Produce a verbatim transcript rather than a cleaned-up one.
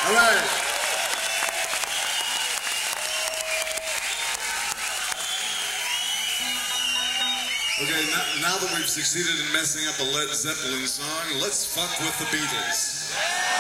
All right. Okay, now, now that we've succeeded in messing up a Led Zeppelin song, let's fuck with the Beatles.